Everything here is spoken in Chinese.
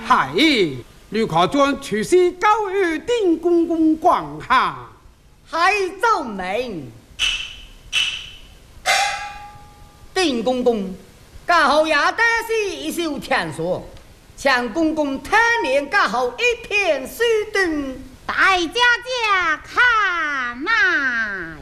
嗨，刘考官出示高于丁公公光下， 还奏明，丁公公，家后也得是一首天说，请公公贪念家后一片书顿， 大家家看呐。